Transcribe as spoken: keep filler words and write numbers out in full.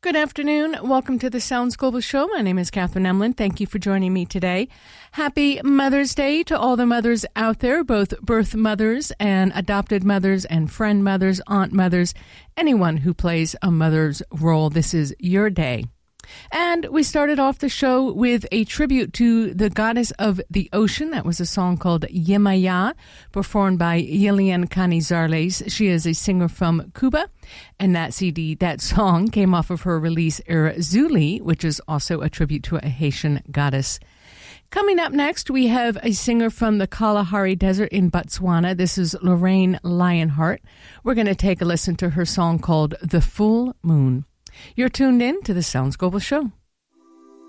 Good afternoon. Welcome to the Sounds Global Show. My name is Catherine Emlin. Thank you for joining me today. Happy Mother's Day to all the mothers out there, both birth mothers and adopted mothers and friend mothers, aunt mothers, anyone who plays a mother's role. This is your day. And we started off the show with a tribute to the goddess of the ocean. That was a song called Yemaya, performed by Yilian Canizales. She is a singer from Cuba, and that C D, that song, came off of her release Erzuli, which is also a tribute to a Haitian goddess. Coming up next, we have a singer from the Kalahari Desert in Botswana. This is Lorraine Lionheart. We're going to take a listen to her song called The Full Moon. You're tuned in to the Sounds Global Show.